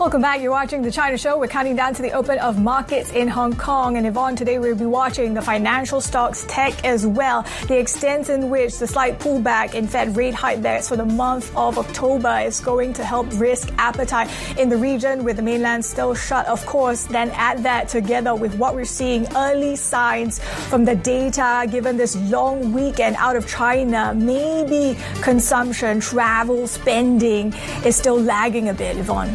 Welcome back. You're watching The China Show. We're counting down to the open of markets in Hong Kong. And Yvonne, today we'll be watching the financial stocks, tech as well. The extent in which the slight pullback in Fed rate hike bets for the month of October is going to help risk appetite in the region, with the mainland still shut, of course. Then add that together with what we're seeing, early signs from the data, given this long weekend out of China, maybe consumption, travel, spending is still lagging a bit, Yvonne.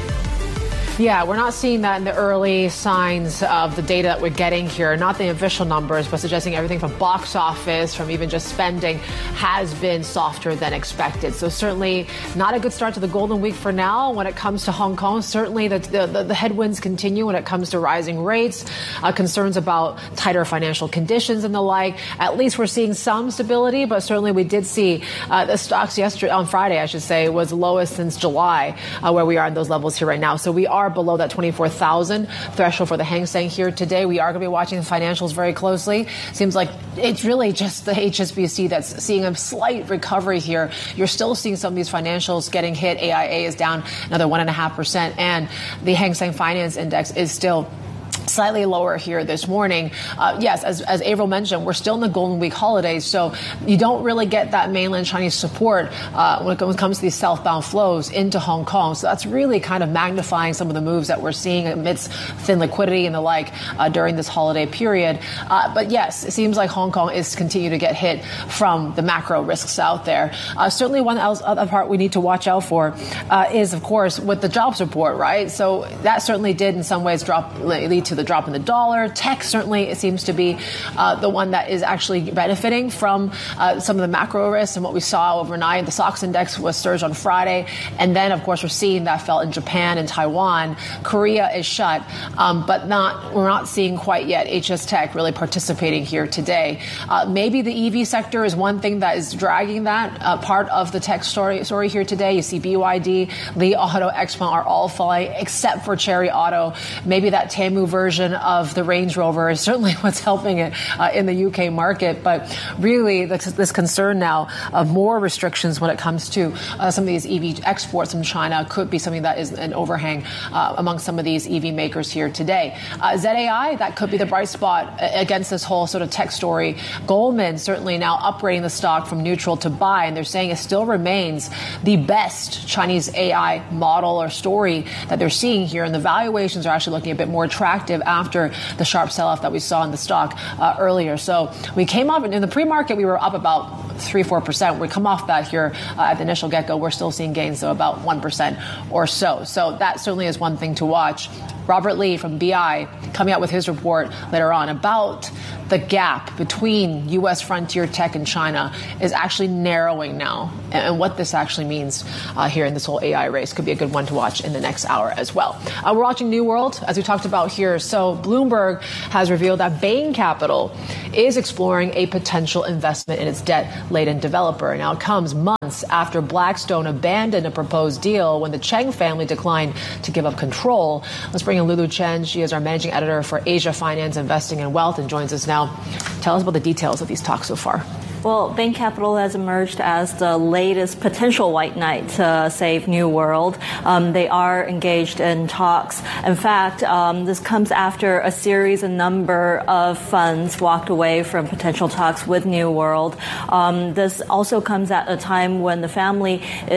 Yeah, we're not seeing that in the early signs of the data that we're getting here. Not the official numbers, but suggesting everything from box office, from even just spending, has been softer than expected. So certainly not a good start to the Golden Week for now. When it comes to Hong Kong, certainly the headwinds continue when it comes to rising rates, concerns about tighter financial conditions and the like. At least we're seeing some stability, but certainly we did see the stocks on Friday, I should say, was lowest since July, where we are in those levels here right now. So we are below that 24,000 threshold for the Hang Seng here today. We are going to be watching the financials very closely. Seems like it's really just the HSBC that's seeing a slight recovery here. You're still seeing some of these financials getting hit. AIA is down another 1.5%, and the Hang Seng Finance Index is still slightly lower here this morning. Yes, as Avril mentioned, we're still in the Golden Week holidays, so you don't really get that mainland Chinese support when it comes to these southbound flows into Hong Kong. So that's really kind of magnifying some of the moves that we're seeing amidst thin liquidity and the like during this holiday period. But yes, it seems like Hong Kong is continuing to get hit from the macro risks out there. Certainly one other part we need to watch out for is, of course, with the jobs report, right? So that certainly did in some ways lead to the drop in the dollar. Tech certainly, it seems to be the one that is actually benefiting from some of the macro risks and what we saw overnight. The SOX index was surged on Friday. And then, of course, we're seeing that fell in Japan and Taiwan. Korea is shut, but we're not seeing quite yet HS Tech really participating here today. Maybe the EV sector is one thing that is dragging that part of the tech story here today. You see BYD, Li Auto, XPeng are all falling except for Chery Auto. Maybe that Temu version of the Range Rover is certainly what's helping it in the UK market. But really, this concern now of more restrictions when it comes to some of these EV exports from China could be something that is an overhang among some of these EV makers here today. ZAI, that could be the bright spot against this whole sort of tech story. Goldman certainly now upgrading the stock from neutral to buy, and they're saying it still remains the best Chinese AI model or story that they're seeing here, and the valuations are actually looking a bit more attractive after the sharp sell-off that we saw in the stock earlier. So we came off in the pre-market, we were up about 3-4%. We come off that here at the initial get-go. We're still seeing gains of about 1% or so. So that certainly is one thing to watch. Robert Lee from BI coming out with his report later on about the gap between U.S. frontier tech and China is actually narrowing now, and what this actually means here in this whole AI race could be a good one to watch in the next hour as well. We're watching New World, as we talked about here. So Bloomberg has revealed that Bain Capital is exploring a potential investment in its debt-laden developer. Now it comes months after Blackstone abandoned a proposed deal when the Cheng family declined to give up control. Let's bring in Lulu Chen. She is our managing editor for Asia Finance, Investing and Wealth, and joins us now. Tell us about the details of these talks so far. Well, Bain Capital has emerged as the latest potential white knight to save New World. They are engaged in talks. In fact, this comes after a number of funds walked away from potential talks with New World. This also comes at a time when the family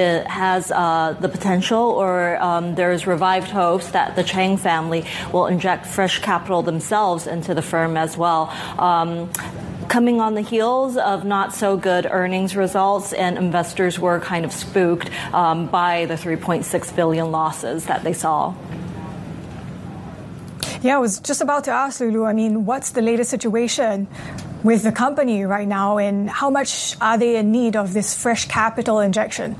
has the potential, or there's revived hopes that the Cheng family will inject fresh capital themselves into the firm as well. Coming on the heels of not so good earnings results, and investors were kind of spooked by the $3.6 billion losses that they saw. Yeah, I was just about to ask Lulu, I mean, what's the latest situation with the company right now, and how much are they in need of this fresh capital injection?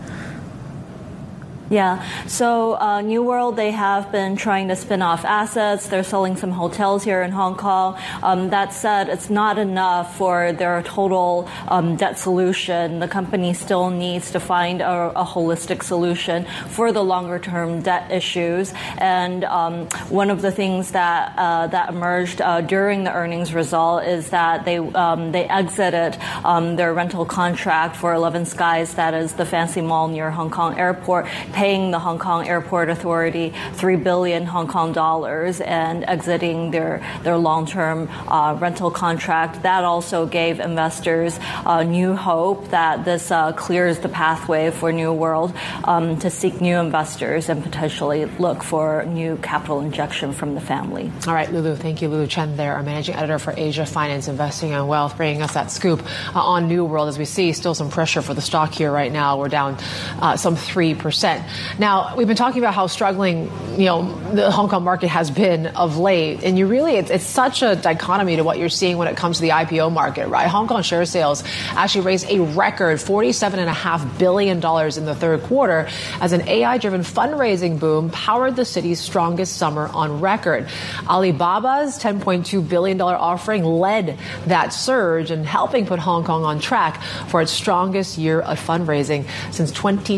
Yeah. So New World, they have been trying to spin off assets. They're selling some hotels here in Hong Kong. That said, it's not enough for their total debt solution. The company still needs to find a holistic solution for the longer-term debt issues. And one of the things that emerged during the earnings result is that they exited their rental contract for 11 Skies, that is the fancy mall near Hong Kong Airport. paying the Hong Kong Airport Authority 3 billion Hong Kong dollars and exiting their long-term rental contract. That also gave investors new hope that this clears the pathway for New World to seek new investors and potentially look for new capital injection from the family. All right, Lulu, thank you. Lulu Chen there, our managing editor for Asia Finance Investing and Wealth, bringing us that scoop on New World. As we see, still some pressure for the stock here right now. We're down some 3%. Now, we've been talking about how struggling, the Hong Kong market has been of late. And it's such a dichotomy to what you're seeing when it comes to the IPO market, right? Hong Kong share sales actually raised a record $47.5 billion in the third quarter as an AI-driven fundraising boom powered the city's strongest summer on record. Alibaba's $10.2 billion offering led that surge and helping put Hong Kong on track for its strongest year of fundraising since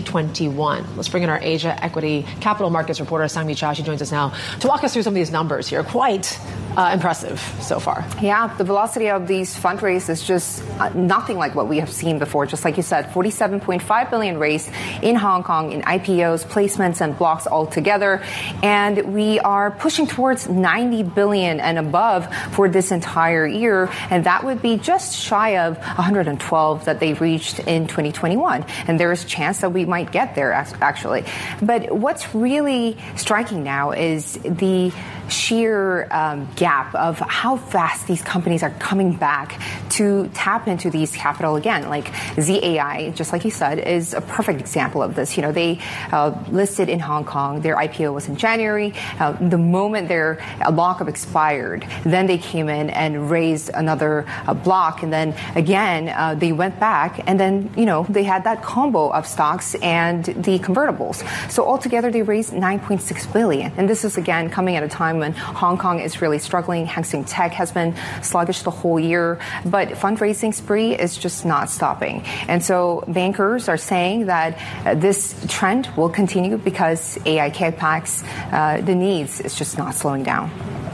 2021. Let's bring in our Asia Equity Capital Markets reporter, Sang-Mi Chia. She joins us now to walk us through some of these numbers here. Quite impressive so far. Yeah, the velocity of these fundraisers is just nothing like what we have seen before. Just like you said, 47.5 billion raised in Hong Kong in IPOs, placements, and blocks altogether. And we are pushing towards 90 billion and above for this entire year. And that would be just shy of 112 that they reached in 2021. And there is a chance that we might get there, actually. But what's really striking now is the sheer gap of how fast these companies are coming back to tap into these capital again. Like ZAI, just like you said, is a perfect example of this. They listed in Hong Kong. Their IPO was in January. The moment their lockup expired, then they came in and raised another block. And then again, they went back and then, they had that combo of stocks and the convertibles. So altogether, they raised $9.6 billion. And this is, again, coming at a time when Hong Kong is really struggling. Hang Seng Tech has been sluggish the whole year, but fundraising spree is just not stopping. And so bankers are saying that this trend will continue because AI CapEx, the needs is just not slowing down.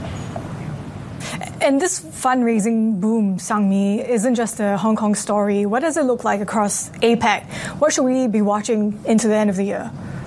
And this fundraising boom, Sang-Mi, isn't just a Hong Kong story. What does it look like across APAC? What should we be watching into the end of the year?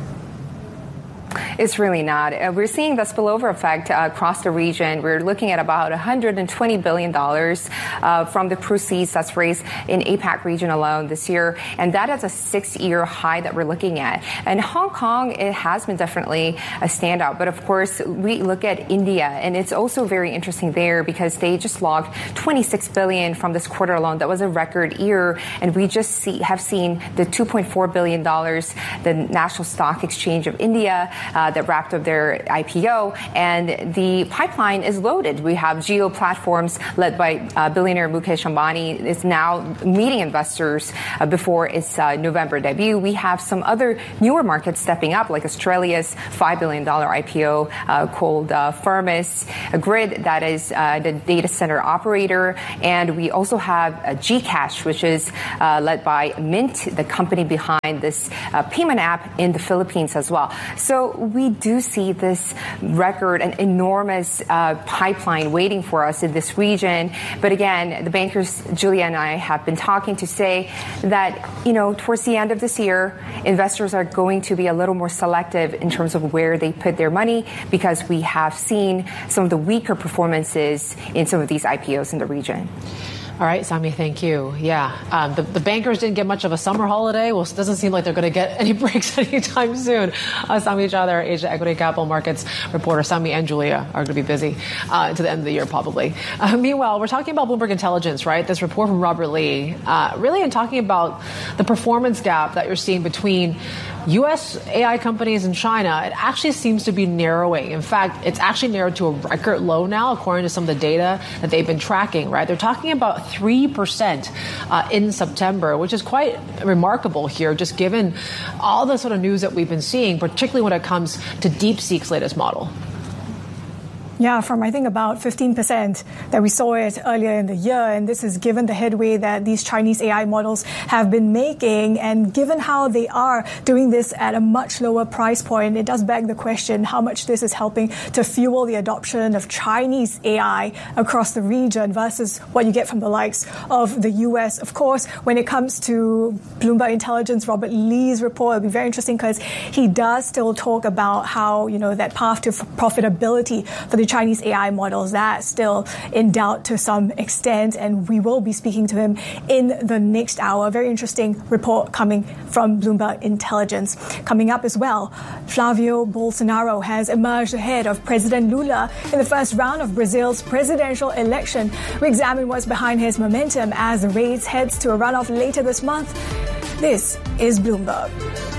It's really not. We're seeing the spillover effect across the region. We're looking at about $120 billion from the proceeds that's raised in APAC region alone this year. And that is a 6-year high that we're looking at. And Hong Kong, it has been definitely a standout. But of course, we look at India, and it's also very interesting there because they just logged $26 billion from this quarter alone. That was a record year. And we just have seen the $2.4 billion, the National Stock Exchange of India, that wrapped up their IPO, and the pipeline is loaded. We have Jio Platforms led by billionaire Mukesh Ambani is now meeting investors before its November debut. We have some other newer markets stepping up, like Australia's $5 billion IPO called Firmus, a Grid that is the data center operator, and we also have Gcash, which is led by Mint, the company behind this payment app in the Philippines as well. So we do see this record, an enormous pipeline waiting for us in this region. But again, the bankers, Julia and I, have been talking to say that, towards the end of this year, investors are going to be a little more selective in terms of where they put their money because we have seen some of the weaker performances in some of these IPOs in the region. All right, Sang-Mi, thank you. Yeah, the bankers didn't get much of a summer holiday. Well, it doesn't seem like they're going to get any breaks anytime soon. Sang-Mi Chia, our Asia Equity Capital Markets reporter. Sang-Mi and Julia are going to be busy to the end of the year, probably. Meanwhile, we're talking about Bloomberg Intelligence, right? This report from Robert Lee, really in talking about the performance gap that you're seeing between U.S. AI companies in China. It actually seems to be narrowing. In fact, it's actually narrowed to a record low now, according to some of the data that they've been tracking, right? They're talking about 3% in September, which is quite remarkable here, just given all the sort of news that we've been seeing, particularly when it comes to DeepSeek's latest model. Yeah, from I think about 15% that we saw it earlier in the year. And this is given the headway that these Chinese AI models have been making. And given how they are doing this at a much lower price point, it does beg the question how much this is helping to fuel the adoption of Chinese AI across the region versus what you get from the likes of the US. Of course, when it comes to Bloomberg Intelligence, Robert Lee's report, it'll be very interesting because he does still talk about how, that path to profitability for the Chinese AI models, that's still in doubt to some extent, and we will be speaking to him in the next hour. Very interesting report coming from Bloomberg Intelligence. Coming up as well, Flavio Bolsonaro has emerged ahead of President Lula in the first round of Brazil's presidential election. We examine what's behind his momentum as the race heads to a runoff later this month. This is Bloomberg.